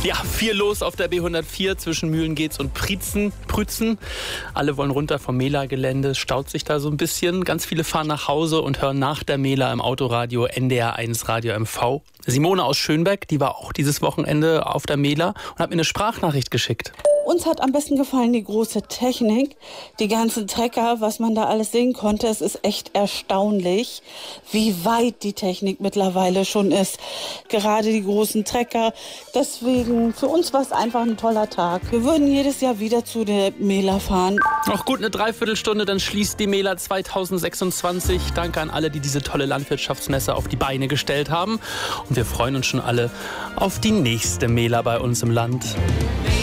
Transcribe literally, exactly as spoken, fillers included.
Ja, viel los auf der B hundertvier zwischen Mühlengeetz und Prietzen, Prützen. Alle wollen runter vom Mela-Gelände. Es staut sich da so ein bisschen. Ganz viele fahren nach Hause und hören nach der Mela im Autoradio N D R eins Radio M V. Simone aus Schönbeck, die war auch dieses Wochenende auf der Mela und hat mir eine Sprachnachricht geschickt. Uns hat am besten gefallen die große Technik, die ganzen Trecker, was man da alles sehen konnte. Es ist echt erstaunlich, wie weit die Technik mittlerweile schon ist. Gerade die großen Trecker. Deswegen, für uns war es einfach ein toller Tag. Wir würden jedes Jahr wieder zu der Mela fahren. Noch gut eine Dreiviertelstunde, dann schließt die Mela zweitausendsechsundzwanzig. Danke an alle, die diese tolle Landwirtschaftsmesse auf die Beine gestellt haben. Und wir freuen uns schon alle auf die nächste Mela bei uns im Land.